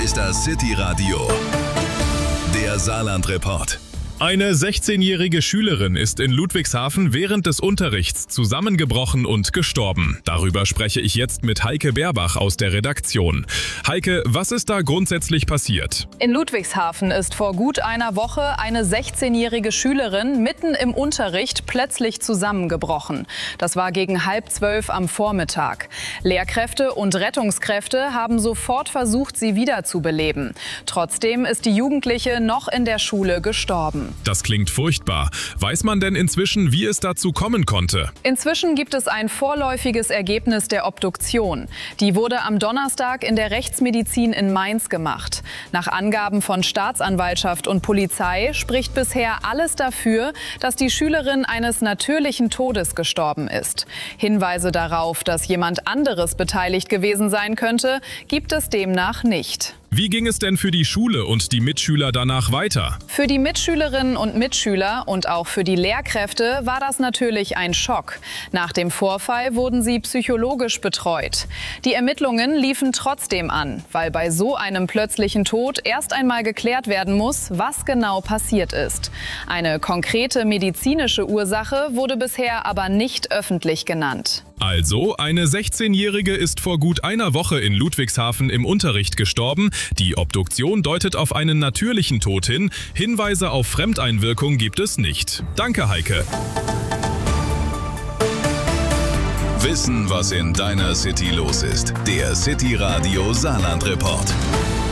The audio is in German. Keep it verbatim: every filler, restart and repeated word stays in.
ist das City Radio, der Saarland-Report. Eine sechzehnjährige Schülerin ist in Ludwigshafen während des Unterrichts zusammengebrochen und gestorben. Darüber spreche ich jetzt mit Heike Berbach aus der Redaktion. Heike, was ist da grundsätzlich passiert? In Ludwigshafen ist vor gut einer Woche eine sechzehnjährige Schülerin mitten im Unterricht plötzlich zusammengebrochen. Das war gegen halb zwölf am Vormittag. Lehrkräfte und Rettungskräfte haben sofort versucht, sie wiederzubeleben. Trotzdem ist die Jugendliche noch in der Schule gestorben. Das klingt furchtbar. Weiß man denn inzwischen, wie es dazu kommen konnte? Inzwischen gibt es ein vorläufiges Ergebnis der Obduktion. Die wurde am Donnerstag in der Rechtsmedizin in Mainz gemacht. Nach Angaben von Staatsanwaltschaft und Polizei spricht bisher alles dafür, dass die Schülerin eines natürlichen Todes gestorben ist. Hinweise darauf, dass jemand anderes beteiligt gewesen sein könnte, gibt es demnach nicht. Wie ging es denn für die Schule und die Mitschüler danach weiter? Für die Mitschülerinnen und Mitschüler und auch für die Lehrkräfte war das natürlich ein Schock. Nach dem Vorfall wurden sie psychologisch betreut. Die Ermittlungen liefen trotzdem an, weil bei so einem plötzlichen Tod erst einmal geklärt werden muss, was genau passiert ist. Eine konkrete medizinische Ursache wurde bisher aber nicht öffentlich genannt. Also, eine sechzehnjährige ist vor gut einer Woche in Ludwigshafen im Unterricht gestorben. Die Obduktion deutet auf einen natürlichen Tod hin. Hinweise auf Fremdeinwirkung gibt es nicht. Danke, Heike. Wissen, was in deiner City los ist. Der City Radio Saarland-Report.